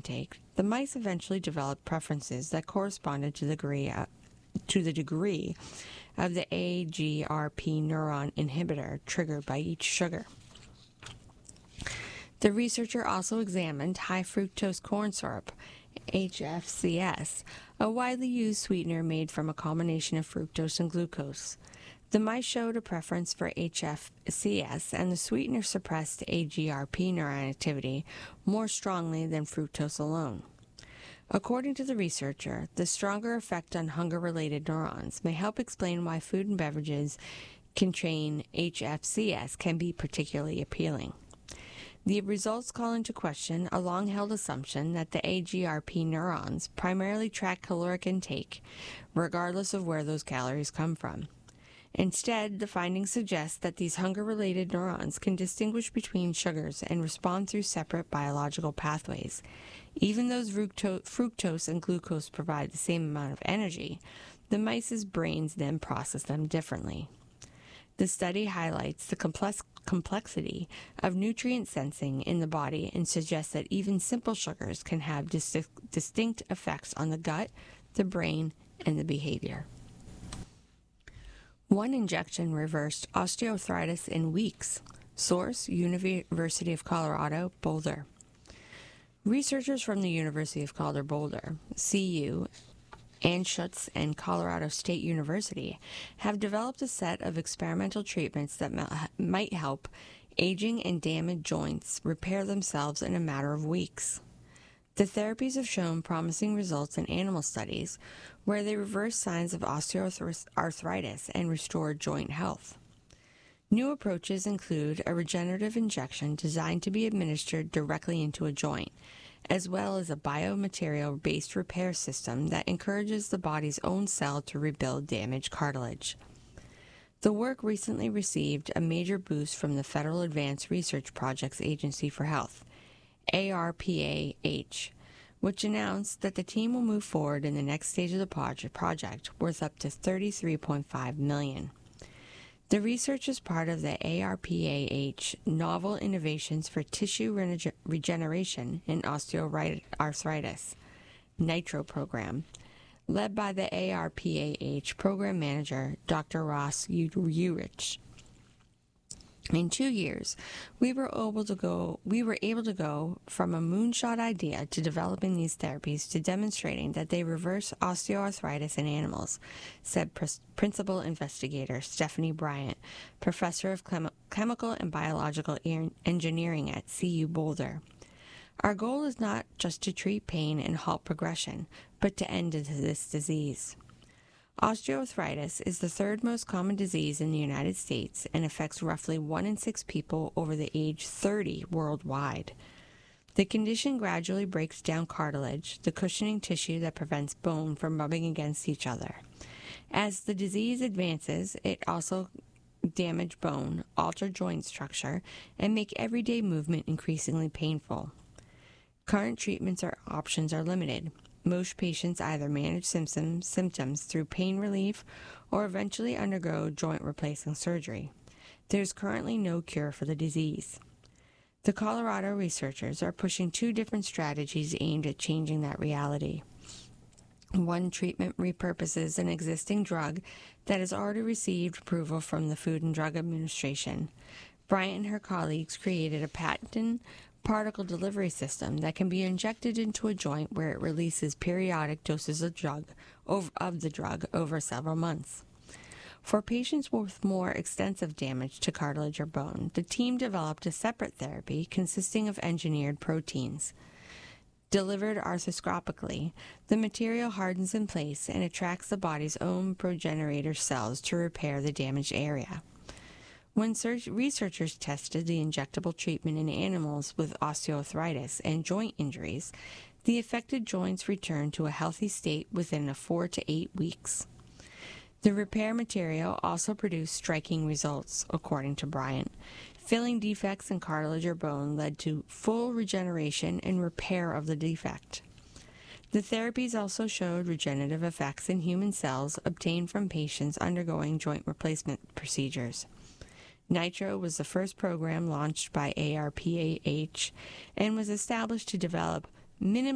intake, the mice eventually developed preferences that corresponded to the degree of the AGRP neuron inhibitor triggered by each sugar. The researcher also examined high fructose corn syrup, HFCS, a widely used sweetener made from a combination of fructose and glucose. The mice showed a preference for HFCS, and the sweetener suppressed AGRP neuron activity more strongly than fructose alone. According to the researcher, the stronger effect on hunger-related neurons may help explain why food and beverages containing HFCS can be particularly appealing. The results call into question a long-held assumption that the AGRP neurons primarily track caloric intake, regardless of where those calories come from. Instead, the findings suggest that these hunger-related neurons can distinguish between sugars and respond through separate biological pathways. Even though fructose and glucose provide the same amount of energy, the mice's brains then process them differently. The study highlights the complexity of nutrient sensing in the body and suggests that even simple sugars can have distinct effects on the gut, the brain, and the behavior. One injection reversed osteoarthritis in weeks. Source: University of Colorado, Boulder. Researchers from the University of Colorado Boulder, CU, Anschutz, and Colorado State University have developed a set of experimental treatments that might help aging and damaged joints repair themselves in a matter of weeks. The therapies have shown promising results in animal studies where they reverse signs of osteoarthritis and restore joint health. New approaches include a regenerative injection designed to be administered directly into a joint, as well as a biomaterial-based repair system that encourages the body's own cell to rebuild damaged cartilage. The work recently received a major boost from the Federal Advanced Research Projects Agency for Health, ARPA-H, which announced that the team will move forward in the next stage of the project worth up to $33.5 million. The research is part of the ARPA-H Novel Innovations for Tissue Regeneration in Osteoarthritis NITRO program, led by the ARPA-H program manager, Dr. Ross Urich. In 2 years, we were able to go from a moonshot idea to developing these therapies to demonstrating that they reverse osteoarthritis in animals, said principal investigator Stephanie Bryant, professor of chemical and biological engineering at CU Boulder. Our goal is not just to treat pain and halt progression, but to end this disease. Osteoarthritis is the third most common disease in the United States and affects roughly 1 in 6 people over the age 30 worldwide. The condition gradually breaks down cartilage, the cushioning tissue that prevents bone from rubbing against each other. As the disease advances, it also damages bone, alter joint structure, and make everyday movement increasingly painful. Current treatments or options are limited. Most patients either manage symptoms through pain relief or eventually undergo joint replacing surgery. There is currently no cure for the disease. The Colorado researchers are pushing 2 different strategies aimed at changing that reality. One treatment repurposes an existing drug that has already received approval from the Food and Drug Administration. Bryant and her colleagues created a patented particle delivery system that can be injected into a joint where it releases periodic doses of the drug over several months. For patients with more extensive damage to cartilage or bone, the team developed a separate therapy consisting of engineered proteins. Delivered arthroscopically, the material hardens in place and attracts the body's own progenitor cells to repair the damaged area. When researchers tested the injectable treatment in animals with osteoarthritis and joint injuries, the affected joints returned to a healthy state within 4 to 8 weeks. The repair material also produced striking results, according to Bryant. Filling defects in cartilage or bone led to full regeneration and repair of the defect. The therapies also showed regenerative effects in human cells obtained from patients undergoing joint replacement procedures. NITRO was the first program launched by ARPA-H and was established to develop minimally